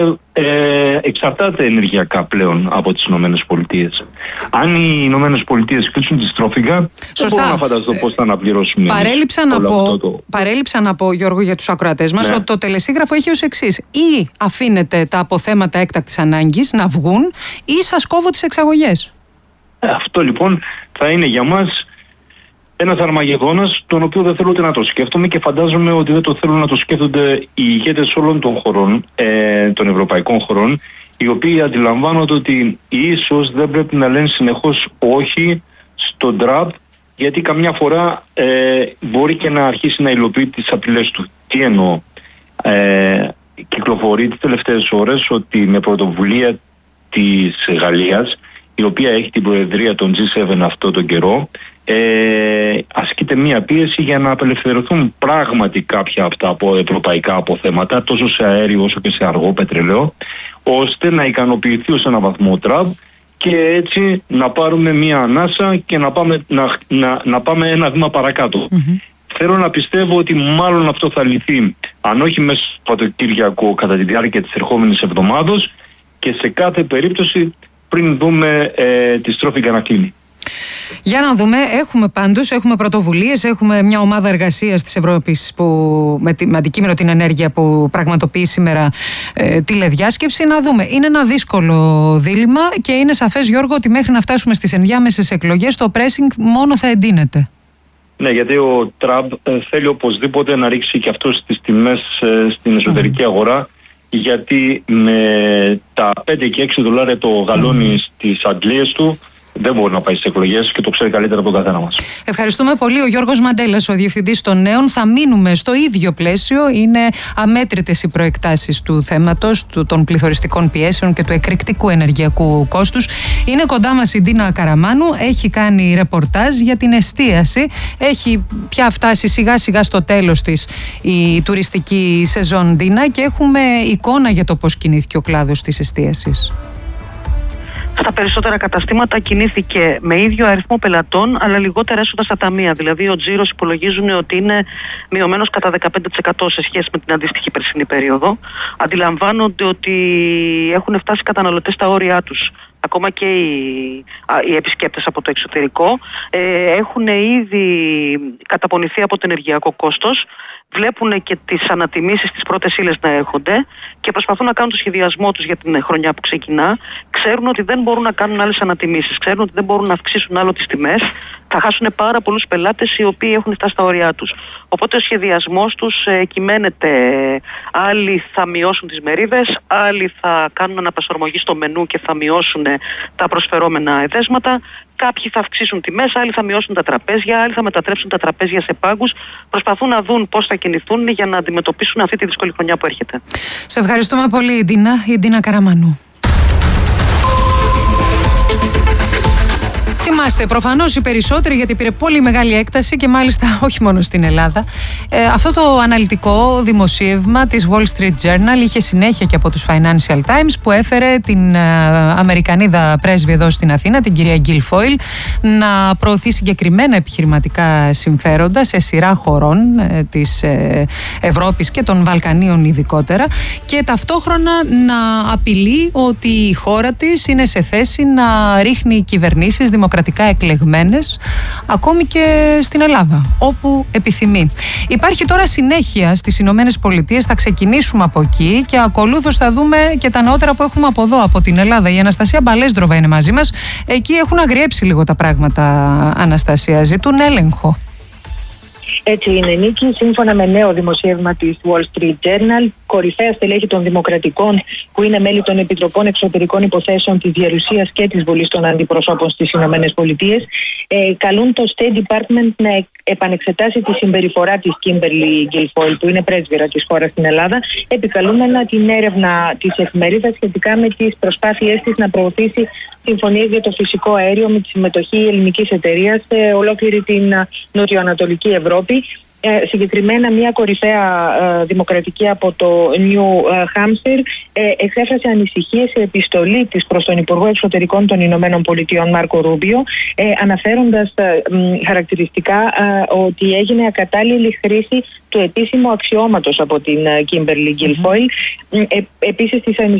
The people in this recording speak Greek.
εξαρτάται ενεργειακά πλέον από τις Ηνωμένες Πολιτείες. Αν οι Ηνωμένες Πολιτείες κλείσουν τη στρόφιγγα, δεν μπορώ να φανταστώ πώς θα αναπληρώσουμε. Παρέλειψα να πω, Γιώργο, για τους ακροατές μας, ότι το τελεσίγραφο έχει ως εξής: ή αφήνετε τα αποθέματα έκτακτης ανάγκης να βγουν, ή σας κόβω τις εξαγωγές. Αυτό λοιπόν θα είναι για μας ένας αρμαγεδόνας, τον οποίο δεν θέλω ούτε να το σκέφτομαι, και φαντάζομαι ότι δεν το θέλουν να το σκέφτονται οι ηγέτες όλων των χωρών, των ευρωπαϊκών χωρών, οι οποίοι αντιλαμβάνονται ότι ίσως δεν πρέπει να λένε συνεχώς όχι στο Τραμπ, γιατί καμιά φορά μπορεί και να αρχίσει να υλοποιεί τις απειλές του. Τι εννοώ? Κυκλοφορεί τις τελευταίες ώρες ότι με πρωτοβουλία της Γαλλίας, η οποία έχει την προεδρία των G7 αυτό τον καιρό, ασκείται μία πίεση για να απελευθερωθούν πράγματι κάποια από τα ευρωπαϊκά αποθέματα, τόσο σε αέριο όσο και σε αργό πετρελαίο, ώστε να ικανοποιηθεί ως ένα βαθμό Τραμπ και έτσι να πάρουμε μία ανάσα και να πάμε ένα βήμα παρακάτω. Θέλω να πιστεύω ότι μάλλον αυτό θα λυθεί, αν όχι μέσα στο Σαββατοκύριακο, κατά τη διάρκεια της ερχόμενης εβδομάδος, και σε κάθε περίπτωση πριν δούμε τη στρόφιγγα να κλείνει. Για να δούμε, έχουμε πρωτοβουλίες, έχουμε μια ομάδα εργασίας της Ευρώπης με αντικείμενο την ενέργεια που πραγματοποιεί σήμερα τηλεδιάσκεψη. Να δούμε. Είναι ένα δύσκολο δίλημμα και είναι σαφές, Γιώργο, ότι μέχρι να φτάσουμε στις ενδιάμεσες εκλογές το pressing μόνο θα εντείνεται. Ναι, γιατί ο Τραμπ θέλει οπωσδήποτε να ρίξει και αυτός τις τιμές στην εσωτερική αγορά, γιατί με τα 5 και 6 δολάρια το γαλόνι στις αντλίες του δεν μπορεί να πάει στις εκλογές και το ξέρει καλύτερα από τον καθένα μας. Ευχαριστούμε πολύ. Ο Γιώργος Μαντέλας, ο Διευθυντής των Νέων. Θα μείνουμε στο ίδιο πλαίσιο. Είναι αμέτρητες οι προεκτάσεις του θέματος, των πληθωριστικών πιέσεων και του εκρηκτικού ενεργειακού κόστους. Είναι κοντά μας η Ντίνα Καραμάνου. Έχει κάνει ρεπορτάζ για την εστίαση. Έχει πια φτάσει σιγά σιγά στο τέλος της η τουριστική σεζόν, Ντίνα, και έχουμε εικόνα για το πώς κινήθηκε ο κλάδος της εστίασης. Στα περισσότερα καταστήματα κινήθηκε με ίδιο αριθμό πελατών, αλλά λιγότερα έσοδα στα ταμεία. Δηλαδή, ο τζίρος υπολογίζουν ότι είναι μειωμένος κατά 15% σε σχέση με την αντίστοιχη περσινή περίοδο. Αντιλαμβάνονται ότι έχουν φτάσει οι καταναλωτές στα όρια τους. Ακόμα και οι επισκέπτες από το εξωτερικό έχουν ήδη καταπονηθεί από το ενεργειακό κόστος. Βλέπουν και τις ανατιμήσεις, τις πρώτες ύλες να έρχονται και προσπαθούν να κάνουν το σχεδιασμό τους για την χρονιά που ξεκινά. Ξέρουν ότι δεν μπορούν να κάνουν άλλες ανατιμήσεις, ξέρουν ότι δεν μπορούν να αυξήσουν άλλο τις τιμές. Θα χάσουν πάρα πολλούς πελάτες οι οποίοι έχουν φτάσει στα όρια τους. Οπότε ο σχεδιασμός τους κυμαίνεται. Άλλοι θα μειώσουν τις μερίδες, άλλοι θα κάνουν αναπροσαρμογή στο μενού και θα μειώσουν τα προσφερόμενα εδέσματα. Κάποιοι θα αυξήσουν τιμές, άλλοι θα μειώσουν τα τραπέζια, άλλοι θα μετατρέψουν τα τραπέζια σε πάγκους. Προσπαθούν να δουν πώς θα κινηθούν για να αντιμετωπίσουν αυτή τη δύσκολη χρονιά που έρχεται. Σε ευχαριστούμε πολύ, η Ντίνα Καραμάνου. Θυμάστε προφανώς οι περισσότεροι, γιατί πήρε πολύ μεγάλη έκταση και μάλιστα όχι μόνο στην Ελλάδα. Αυτό το αναλυτικό δημοσίευμα της Wall Street Journal είχε συνέχεια και από τους Financial Times, που έφερε την Αμερικανίδα πρέσβη εδώ στην Αθήνα, την κυρία Γκίλφοιλ, να προωθεί συγκεκριμένα επιχειρηματικά συμφέροντα σε σειρά χωρών της Ευρώπης και των Βαλκανίων ειδικότερα, και ταυτόχρονα να απειλεί ότι η χώρα της είναι σε θέση να ρίχνει κυβερνήσεις δημοκρατικά εκλεγμένες ακόμη και στην Ελλάδα, όπου επιθυμεί. Υπάρχει τώρα συνέχεια στις Ηνωμένες Πολιτείες, θα ξεκινήσουμε από εκεί και ακολούθως θα δούμε και τα νεότερα που έχουμε από εδώ, από την Ελλάδα. Η Αναστασία Μπαλέσδροβα είναι μαζί μας. Εκεί έχουν αγριέψει λίγο τα πράγματα, Αναστασία, ζητούν έλεγχο. Έτσι είναι, Νίκη. Σύμφωνα με νέο δημοσίευμα της Wall Street Journal, κορυφαία στελέχη των Δημοκρατικών, που είναι μέλη των Επιτροπών Εξωτερικών Υποθέσεων της Γερουσίας και της Βουλής των Αντιπροσώπων στις Ηνωμένες Πολιτείες, καλούν το State Department να επανεξετάσει τη συμπεριφορά της Kimberly Guilfoyle, που είναι πρέσβυρα της χώρας στην Ελλάδα, επικαλούμενα την έρευνα της εφημερίδας σχετικά με τις προσπάθειές της να προωθήσει συμφωνίες για το φυσικό αέριο με τη συμμετοχή ελληνικής εταιρείας σε ολόκληρη την νοτιοανατολική Ευρώπη. Συγκεκριμένα μια κορυφαία δημοκρατική από το New Hampshire εξέφρασε ανησυχίες σε επιστολή της προς τον Υπουργό Εξωτερικών των Ηνωμένων Πολιτειών Μάρκο Ρούμπιο, αναφέροντας χαρακτηριστικά ότι έγινε ακατάλληλη χρήση του επίσημου αξιώματος από την Κίμπερλι Γκίλφοιλ. Επίσης τις